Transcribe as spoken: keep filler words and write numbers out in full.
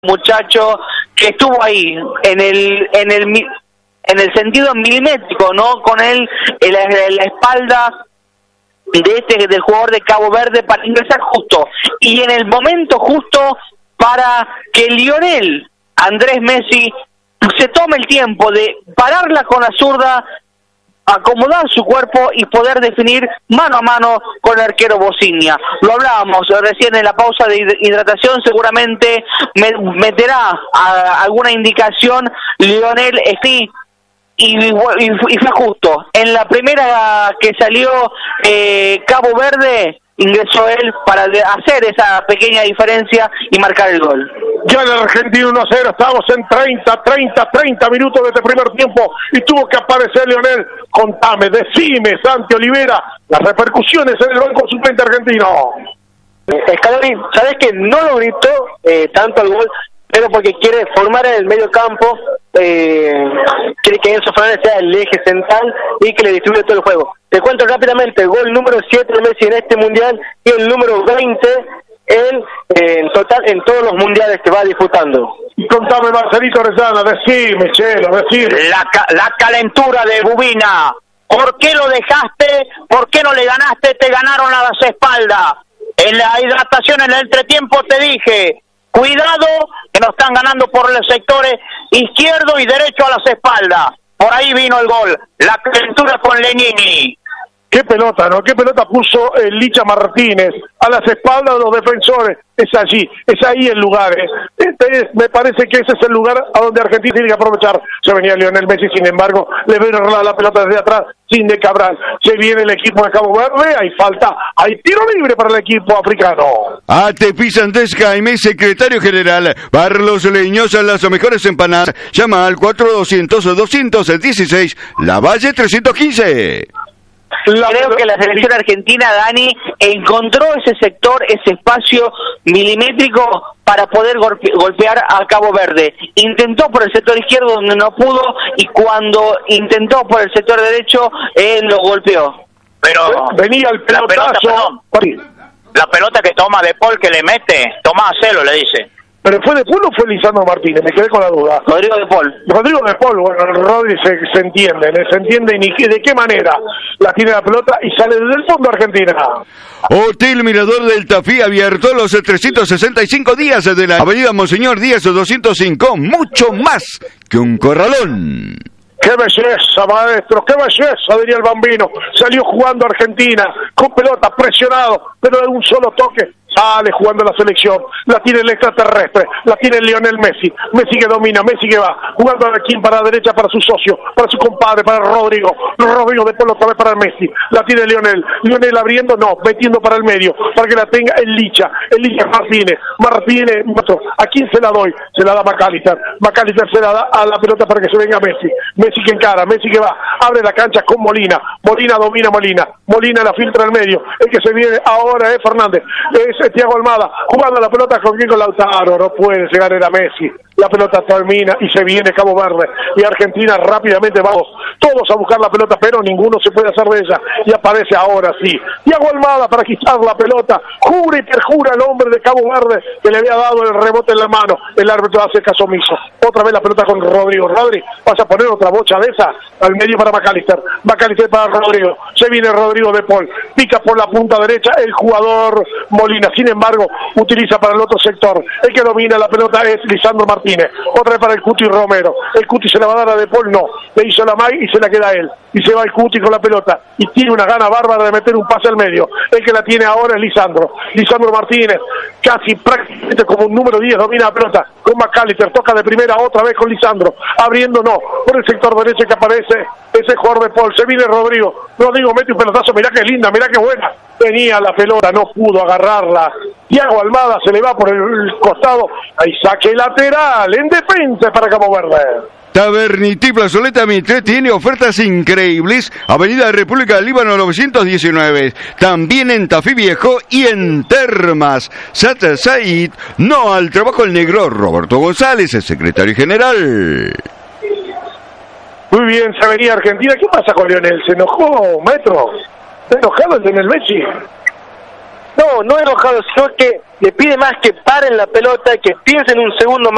muchacho que estuvo ahí en el en el en el sentido milimétrico, ¿no? Con él en la, en la espalda de este del jugador de Cabo Verde para ingresar justo y en el momento justo para que Lionel Andrés Messi se tome el tiempo de pararla con la zurda, acomodar su cuerpo y poder definir mano a mano con el arquero Bociña. Lo hablábamos recién en la pausa de hidratación, seguramente me, meterá a, alguna indicación Lionel sí, y, y, y fue justo. En la primera que salió eh, Cabo Verde, ingresó él para hacer esa pequeña diferencia y marcar el gol. Ya en el Argentina uno a cero, estamos en treinta, treinta, treinta minutos de este primer tiempo y tuvo que aparecer Lionel. Contame, decime, Santi Olivera, las repercusiones en el banco suplente argentino. Scaloni, sabes que no lo gritó eh, tanto el gol, pero porque quiere formar en el medio campo, eh, quiere que Enzo Fernández sea el eje central y que le distribuya todo el juego. Te cuento rápidamente, el gol número siete de Messi en este mundial y el número veinte en, eh, en total en todos los mundiales que va disputando. Y contame, Marcelito Rezana, decime, Chelo, decime. La, la calentura de Bubina. ¿Por qué lo dejaste? ¿Por qué no le ganaste? Te ganaron a las espaldas. En la hidratación, en el entretiempo te dije, cuidado, que nos están ganando por los sectores izquierdo y derecho a las espaldas. Por ahí vino el gol. La calentura con Lenini. Qué pelota, ¿no? Qué pelota puso el Licha Martínez a las espaldas de los defensores. Es allí, es ahí el lugar. ¿eh? Este es, me parece que ese es el lugar a donde Argentina tiene que aprovechar. Se venía Lionel Messi, sin embargo, le ven la, la pelota desde atrás, sin de Cabral. Se viene el equipo de Cabo Verde, hay falta, hay tiro libre para el equipo africano. A Tepi Santés Jaime, secretario general, Barlos Leños, las mejores empanadas. Llama al cuatro doscientos, doscientos dieciséis, La Valle trescientos quince. La Creo que la selección argentina, Dani, encontró ese sector, ese espacio milimétrico para poder golpe, golpear a Cabo Verde. Intentó por el sector izquierdo donde no pudo y cuando intentó por el sector derecho, él lo golpeó. Pero venía el pelotazo. La pelota, la pelota que toma De Paul, que le mete, toma a celo, le dice. ¿Pero fue De Paul o fue Lisandro Martínez? Me quedé con la duda. Rodrigo De Paul. Rodrigo De Paul, bueno, Rodri se, se entiende, se entiende ni de qué manera la tiene la pelota y sale desde el fondo Argentina. Hotel Mirador del Tafí, abierto los trescientos sesenta y cinco días de la avenida Monseñor Díaz doscientos cinco, mucho más que un corralón. ¡Qué belleza, maestro! ¡Qué belleza! Diría el Bambino. Salió jugando Argentina, con pelota, presionado, pero de un solo toque sale jugando la selección. La tiene el extraterrestre, la tiene Lionel Messi. Messi que domina, Messi que va, jugando aquí para la derecha para su socio, para su compadre, para Rodrigo. Rodrigo de Polo otra vez para el Messi. La tiene Lionel. Lionel abriendo, no, metiendo para el medio, para que la tenga el Licha. El Licha Martínez. Martínez, ¿a quién se la doy? Se la da McAllister. McAllister se la da a la pelota para que se venga Messi. Messi que encara, Messi que va, abre la cancha con Molina. Molina domina Molina. Molina la filtra al medio. El que se viene ahora es Fernández. Es Thiago Almada, jugando la pelota con Diego Lautaro, no puede llegar a Messi, la pelota termina y se viene Cabo Verde, y Argentina rápidamente vamos, todos a buscar la pelota, pero ninguno se puede hacer de ella, y aparece ahora sí, Thiago Almada para quitar la pelota, jura y perjura el hombre de Cabo Verde, que le había dado el rebote en la mano, el árbitro hace caso omiso, otra vez la pelota con Rodrigo, Rodri, vas a poner otra bocha de esa, al medio para McAllister, McAllister para Rodrigo, se viene Rodrigo de Paul, pica por la punta derecha el jugador Molina, sin embargo, utiliza para el otro sector. El que domina la pelota es Lisandro Martínez. Otra vez para el Cuti Romero. El Cuti se la va a dar a De Paul, no. Le hizo la May y se la queda a él. Y se va el Cuti con la pelota. Y tiene una gana bárbara de meter un pase al medio. El que la tiene ahora es Lisandro. Lisandro Martínez, casi prácticamente como un número diez, domina la pelota. Con McAllister, toca de primera otra vez con Lisandro. Abriendo, no. Por el sector derecho que aparece ese jugador De Paul. Se viene Rodrigo. Rodrigo mete un pelotazo. Mirá que linda, mirá que buena. Tenía la pelota, no pudo agarrarla. Thiago Almada se le va por el costado. Ahí saque lateral en defensa para Cabo Verde. Tavernití Plazoleta Mitre tiene ofertas increíbles. Avenida República del Líbano novecientos diecinueve. También en Tafí Viejo y en Termas. Sata Said, no al trabajo el negro Roberto González, el secretario general. Muy bien, se venía Argentina. ¿Qué pasa con Lionel? ¿Se enojó, maestro? ¿Está enojado el Lionel Messi? No, no enojado, sino que le pide más que paren la pelota, que piensen un segundo más.